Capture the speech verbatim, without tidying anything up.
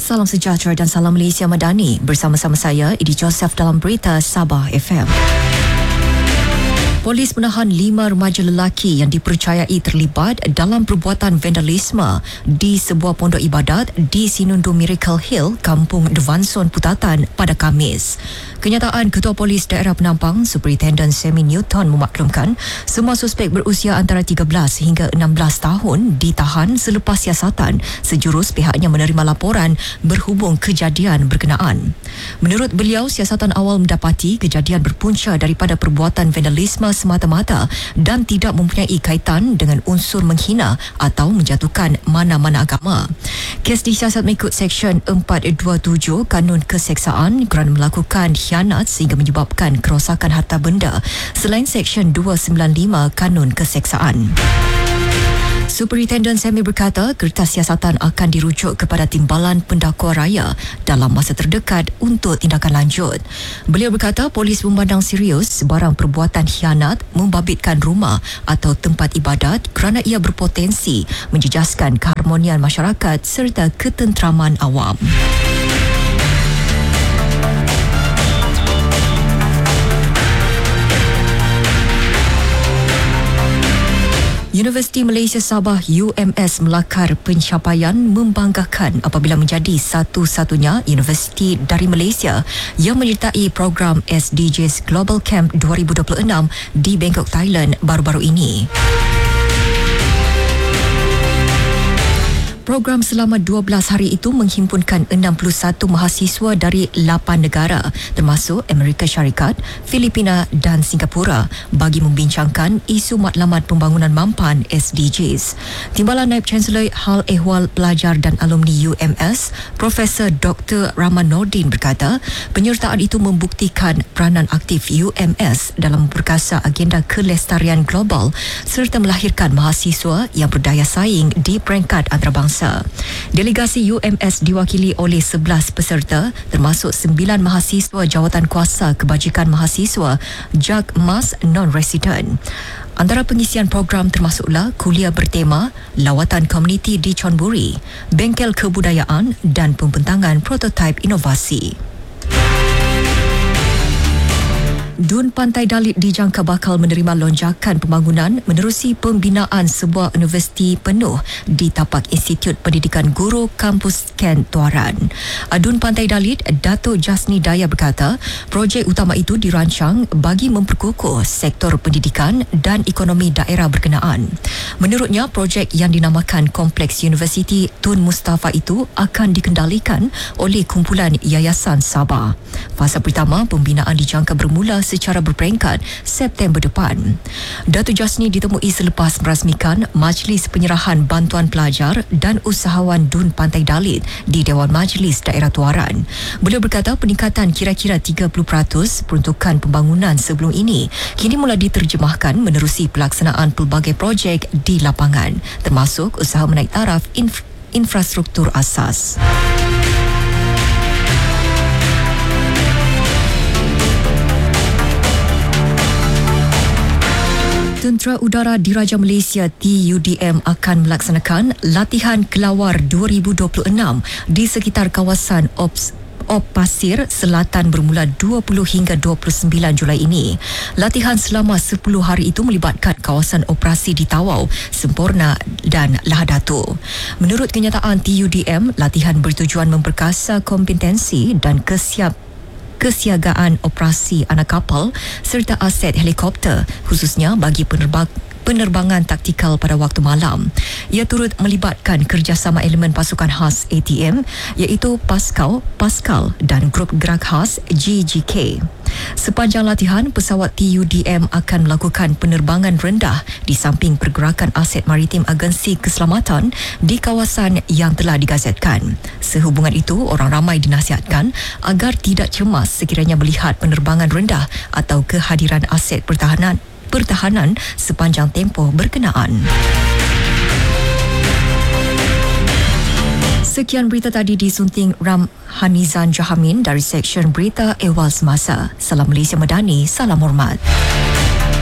Salam sejahtera dan salam Malaysia Madani. Bersama-sama saya, Idi Joseph dalam Berita Sabah F M. Polis menahan lima remaja lelaki yang dipercayai terlibat dalam perbuatan vandalisme di sebuah pondok ibadat di Sinundu Miracle Hill, Kampung Devanson, Putatan pada Khamis. Kenyataan Ketua Polis Daerah Penampang, Superintendent Sammy Newton memaklumkan semua suspek berusia antara tiga belas hingga enam belas tahun ditahan selepas siasatan sejurus pihaknya menerima laporan berhubung kejadian berkenaan. Menurut beliau, siasatan awal mendapati kejadian berpunca daripada perbuatan vandalisme semata-mata dan tidak mempunyai kaitan dengan unsur menghina atau menjatuhkan mana-mana agama. Kes disiasat mengikut Seksyen empat dua tujuh Kanun Keseksaan kerana melakukan khianat sehingga menyebabkan kerosakan harta benda selain Seksyen dua sembilan lima Kanun Keseksaan. Superintendent Sammy berkata kertas siasatan akan dirujuk kepada Timbalan Pendakwa Raya dalam masa terdekat untuk tindakan lanjut. Beliau berkata polis memandang serius sebarang perbuatan khianat membabitkan rumah atau tempat ibadat kerana ia berpotensi menjejaskan keharmonian masyarakat serta ketenteraman awam. Universiti Malaysia Sabah U M S melakar pencapaian membanggakan apabila menjadi satu-satunya universiti dari Malaysia yang menyertai program S D Gs Global Camp dua ribu dua puluh enam di Bangkok, Thailand baru-baru ini. Program selama dua belas hari itu menghimpunkan enam puluh satu mahasiswa dari lapan negara termasuk Amerika Syarikat, Filipina dan Singapura bagi membincangkan isu matlamat pembangunan mampan S D Gs. Timbalan Naib Chancellor Hal Ehwal Pelajar dan Alumni U M S, Profesor Doktor Rahman Nordin berkata, penyertaan itu membuktikan peranan aktif U M S dalam memperkasa agenda kelestarian global serta melahirkan mahasiswa yang berdaya saing di peringkat antarabangsa. Delegasi U M S diwakili oleh sebelas peserta termasuk sembilan mahasiswa jawatan kuasa kebajikan mahasiswa JAG Mas Non-Resident. Antara pengisian program termasuklah kuliah bertema lawatan komuniti di Chonburi, bengkel kebudayaan dan pembentangan prototipe inovasi. Dun Pantai Dalit dijangka bakal menerima lonjakan pembangunan menerusi pembinaan sebuah universiti penuh di tapak Institut Pendidikan Guru Kampus Kent Tuaran. Dun Pantai Dalit, Dato' Jasni Daya berkata, projek utama itu dirancang bagi memperkukuh sektor pendidikan dan ekonomi daerah berkenaan. Menurutnya, projek yang dinamakan Kompleks Universiti Tun Mustafa itu akan dikendalikan oleh kumpulan Yayasan Sabah. Fasa pertama pembinaan dijangka bermula secara berperingkat September depan. Dato' Jasni ditemui selepas merasmikan Majlis Penyerahan Bantuan Pelajar dan Usahawan Dun Pantai Dalit di Dewan Majlis Daerah Tuaran. Beliau berkata peningkatan kira-kira tiga puluh peratus peruntukan pembangunan sebelum ini kini mula diterjemahkan menerusi pelaksanaan pelbagai projek di lapangan, termasuk usaha menaik taraf inf- infrastruktur asas. Tentera Udara Diraja Malaysia T U D M akan melaksanakan latihan kelawar dua ribu dua puluh enam di sekitar kawasan Ops Op Pasir Selatan bermula dua puluh hingga dua puluh sembilan Julai ini. Latihan selama sepuluh hari itu melibatkan kawasan operasi di Tawau, Semporna dan Lahadatu. Menurut kenyataan T U D M, latihan bertujuan memperkasa kompetensi dan kesiap kesiagaan operasi anak kapal serta aset helikopter khususnya bagi penerbang penerbangan taktikal pada waktu malam. Ia turut melibatkan kerjasama elemen pasukan khas A T M iaitu Pascal, Pascal dan Grup Gerak Khas G G K. Sepanjang latihan, pesawat T U D M akan melakukan penerbangan rendah di samping pergerakan aset maritim agensi keselamatan di kawasan yang telah digazetkan. Sehubungan itu, orang ramai dinasihatkan agar tidak cemas sekiranya melihat penerbangan rendah atau kehadiran aset pertahanan pertahanan sepanjang tempoh berkenaan. Sekian berita tadi disunting Ram Hanizan Jahamin dari Seksyen Berita Ehwal Semasa. Salam Malaysia Madani, salam hormat.